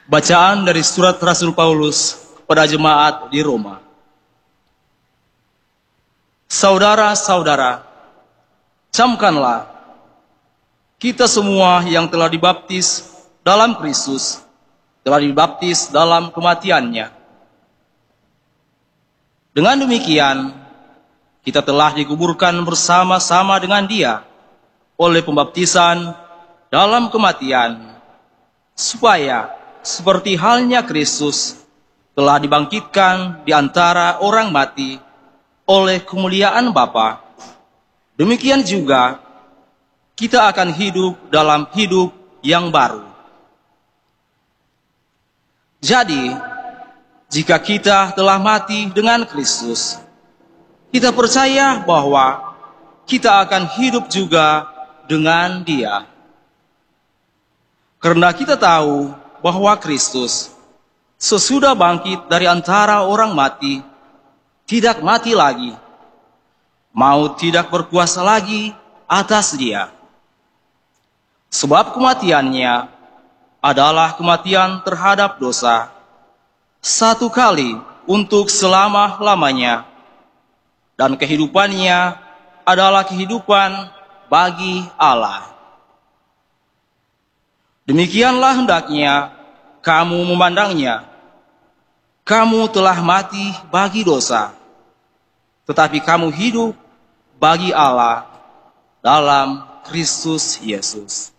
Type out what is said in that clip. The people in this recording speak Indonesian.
Bacaan dari surat Rasul Paulus kepada jemaat di Roma. Saudara-saudara, camkanlah kita semua yang telah dibaptis dalam Kristus, telah dibaptis dalam kematiannya. Dengan demikian, kita telah dikuburkan bersama-sama dengan Dia oleh pembaptisan dalam kematian, supaya seperti halnya Kristus telah dibangkitkan di antara orang mati oleh kemuliaan Bapa, demikian juga kita akan hidup dalam hidup yang baru. Jadi, jika kita telah mati dengan Kristus, kita percaya bahwa kita akan hidup juga dengan Dia. Karena kita tahu bahwa Kristus sesudah bangkit dari antara orang mati, tidak mati lagi. Maut tidak berkuasa lagi atas Dia. Sebab kematiannya adalah kematian terhadap dosa, satu kali untuk selama-lamanya, dan kehidupannya adalah kehidupan bagi Allah. Demikianlah hendaknya kamu memandangnya. Kamu telah mati bagi dosa, tetapi kamu hidup bagi Allah dalam Kristus Yesus.